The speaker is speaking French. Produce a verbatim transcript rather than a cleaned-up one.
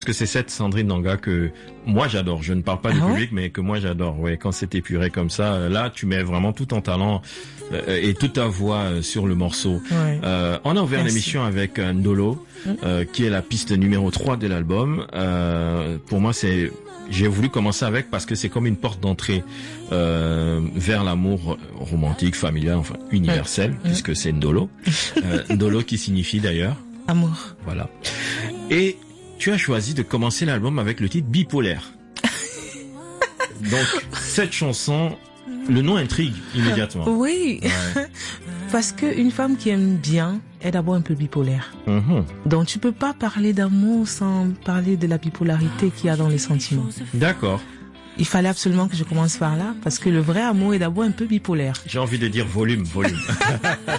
que c'est cette Sandrine Nanga que moi j'adore. Je ne parle pas du Ah ouais? public, mais que moi j'adore. Ouais, quand c'est épuré comme ça, là tu mets vraiment tout ton talent euh, et toute ta voix euh, sur le morceau. Ouais. Euh, on a ouvert Merci. l'émission avec euh, Ndolo, euh, qui est la piste numéro trois de l'album. Euh, pour moi, c'est j'ai voulu commencer avec parce que c'est comme une porte d'entrée euh, vers l'amour romantique, familial, enfin universel, puisque c'est Ndolo. Euh, Ndolo qui signifie d'ailleurs. Amour. Voilà. Et tu as choisi de commencer l'album avec le titre Bipolaire. Donc, cette chanson, le nom intrigue immédiatement. Oui. Ouais. Parce que une femme qui aime bien est d'abord un peu bipolaire. Mhm. Donc tu peux pas parler d'amour sans parler de la bipolarité qu'il y a dans les sentiments. D'accord. Il fallait absolument que je commence par là parce que le vrai amour est d'abord un peu bipolaire. J'ai envie de dire volume, volume.